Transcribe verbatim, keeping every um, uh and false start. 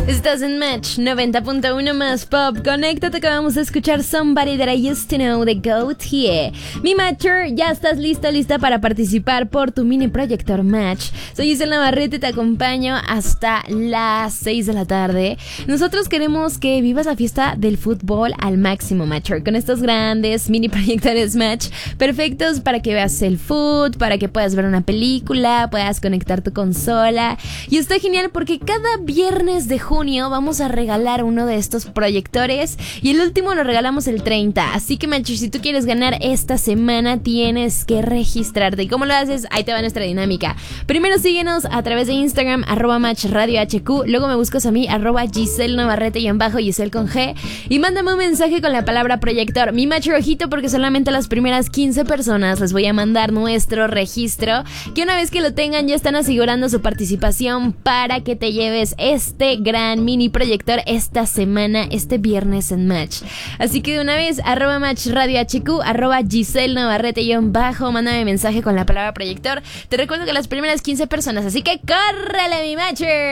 Estás en Match noventa punto uno más Pop. Conéctate que vamos a escuchar Somebody That I Used to Know de Goat Here. Mi Matcher, ya estás listo, lista para participar por tu mini proyector Match. Soy Isel Navarrete y te acompaño hasta las seis de la tarde. Nosotros queremos que vivas la fiesta del fútbol al máximo, Matcher, con estos grandes mini proyectores Match, perfectos para que veas el foot, para que puedas ver una película, puedas conectar tu consola. Y está genial porque cada viernes de junio vamos a regalar uno de estos proyectores y el último lo regalamos el treinta. Así que, Matcher, si tú quieres ganar esta semana tienes que registrarte. ¿Y cómo lo haces? Ahí te va nuestra dinámica. Primero síguenos a través de Instagram, arroba Match Radio H Q. Luego me buscas a mí, arroba Giselle Navarrete y en bajo Giselle con G. Y mándame un mensaje con la palabra proyector. Mi Matcher, ojito, porque solamente a las primeras quince personas les voy a mandar nuestro registro, que una vez que lo tengan ya están asegurando su participación para que te lleves este gran mini proyector esta semana, este viernes en Match. Así que de una vez, arroba Match Radio H Q, arroba Giselle Navarrete y en bajo, mándame mensaje con la palabra proyector. Te recuerdo que las primeras quince personas, así que córrele, mi Matcher.